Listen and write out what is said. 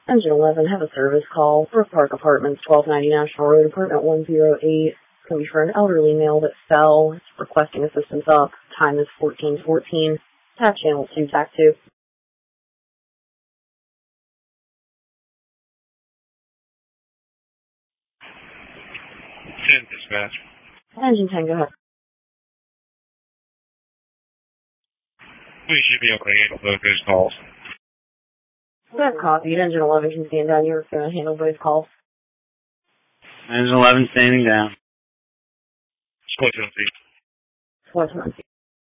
Engine 11, have a service call for Park Apartments, 1290 National Road, apartment 108. It's going to be for an elderly male that fell. It's requesting assistance up. Time is 14:14. Tap channel 2, TAC 2. 10 dispatch. Engine 10, go ahead. We should be able to handle both those calls. That's copied. Engine 11 can stand down. You're going to handle both calls. Engine 11 standing down. Split 10 feet. Split 10 feet.